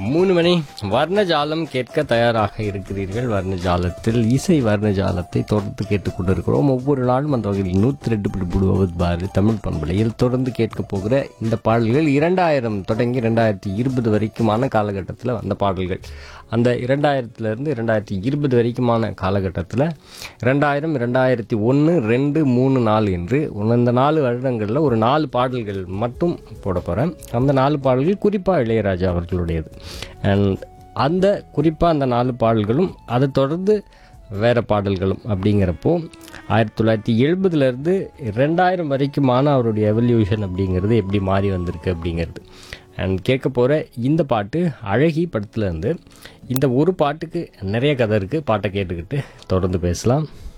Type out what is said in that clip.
3 மணி வர்ணஜாலம் கேட்க தயாராக இருக்கிறீர்கள். வர்ணஜாலத்தில் இசை வர்ணஜாலத்தை தொடர்ந்து கேட்டுக்கொண்டிருக்கிறோம். ஒவ்வொரு நாளும் அந்த வகையில் 102.9 தமிழ் பண்பலையில் தொடர்ந்து கேட்க போகிற இந்த பாடல்கள் 2000 தொடங்கி 2020 வரைக்குமான காலகட்டத்தில் வந்த பாடல்கள். அந்த 2000லேருந்து 2020 வரைக்குமான காலகட்டத்தில் 2000, 2001, 2, 3, 4 என்று இந்த 4 வருடங்களில் ஒரு 4 பாடல்கள் மட்டும் போட போகிறேன். அந்த 4 பாடல்கள் குறிப்பாக இளையராஜா அவர்களுடையது. அண்ட் அந்த குறிப்பாக அந்த 4 பாடல்களும் அதை தொடர்ந்து வேறு பாடல்களும் அப்படிங்கிறப்போ 1970லேருந்து 2000 வரைக்குமான அவருடைய எவல்யூஷன் அப்படிங்கிறது எப்படி மாறி வந்திருக்கு அப்படிங்கிறது. அண்ட் கேட்க போகிற இந்த பாட்டு அழகி படத்துலேருந்து. இந்த ஒரு பாட்டுக்கு நிறைய கதை இருக்குது. பாட்டை கேட்டுக்கிட்டு தொடர்ந்து பேசலாம்.